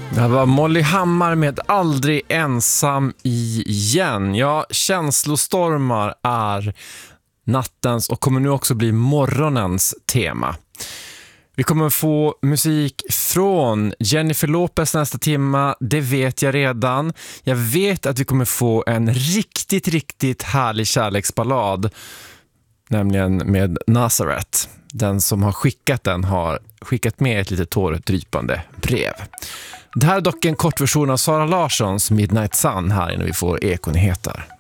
Det var Molly Hammar med Aldrig ensam igen. Ja, känslostormar är nattens och kommer nu också bli morgonens tema. Vi kommer få musik från Jennifer Lopez nästa timma, det vet jag redan. Jag vet att vi kommer få en riktigt härlig kärleksballad, nämligen med Nazareth. Den som har skickat den har skickat med ett lite tårdrypande brev. Det här är dock en kortversion av Sara Larssons Midnight Sun här innan vi får Ekonyheter.